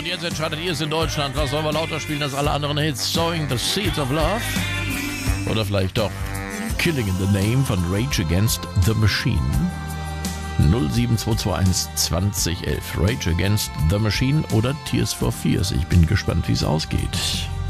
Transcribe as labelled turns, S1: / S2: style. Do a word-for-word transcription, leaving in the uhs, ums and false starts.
S1: und jetzt entscheidet ihr es in Deutschland. Was sollen wir lauter spielen als alle anderen Hits? Sowing the Seeds of Love? Oder vielleicht doch Killing in the Name von Rage Against the Machine? null sieben zwei zwei eins zwanzig elf. Rage Against the Machine oder Tears for Fears? Ich bin gespannt, wie es ausgeht.